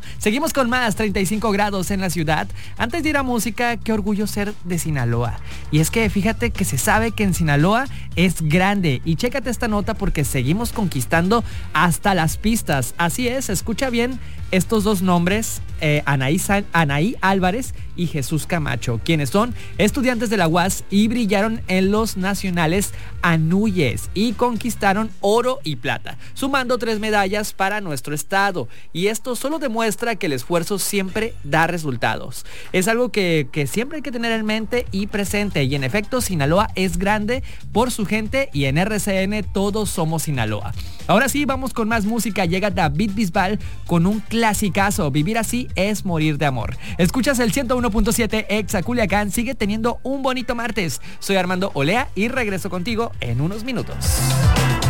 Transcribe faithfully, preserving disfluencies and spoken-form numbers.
Seguimos con más, treinta y cinco grados en la ciudad. Antes de ir a música, qué orgullo ser de Sinaloa. Y es que fíjate que se sabe que en Sinaloa es grande. Y chécate esta nota porque seguimos conquistando hasta las pistas. Así es, escucha bien estos dos nombres, eh, Anaí, San, Anaí Álvarez y Jesús Camacho, quienes son estudiantes de la U A S y brillaron en los nacionales Anuyes y conquistaron oro y plata, sumando tres medallas para nuestro estado. Y esto solo demuestra que el esfuerzo siempre da resultados. Es algo que, que siempre hay que tener en mente y presente. Y en efecto, Sinaloa es grande por su gente y en R C N todos somos Sinaloa. Ahora sí, vamos con más música. Llega David Bisbal con un clasicazo. Vivir así es morir de amor. Escuchas el ciento uno punto siete Exa Culiacán. Sigue teniendo un bonito martes. Soy Armando Olea y regreso contigo en unos minutos.